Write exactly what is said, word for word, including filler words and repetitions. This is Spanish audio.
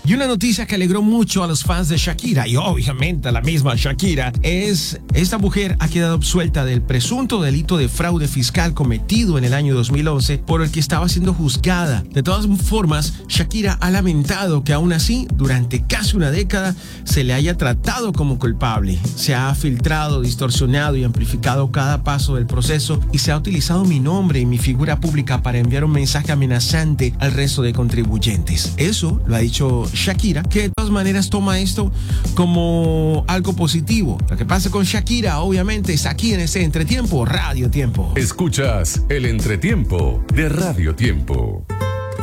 Y una noticia que alegró mucho a los fans de Shakira y obviamente a la misma Shakira es esta mujer ha quedado absuelta del presunto delito de fraude fiscal cometido en el año dos mil once por el que estaba siendo juzgada. De todas formas, Shakira ha lamentado que aún así, durante casi una década, se le haya tratado como culpable. Se ha filtrado, distorsionado y amplificado cada paso del proceso y se ha utilizado mi nombre y mi figura pública para enviar un mensaje amenazante al resto de contribuyentes. Eso lo ha dicho Shakira, que de todas maneras toma esto como algo positivo. Lo que pasa con Shakira, obviamente, es aquí en este Entretiempo, Radio Tiempo. Escuchas el Entretiempo de Radio Tiempo.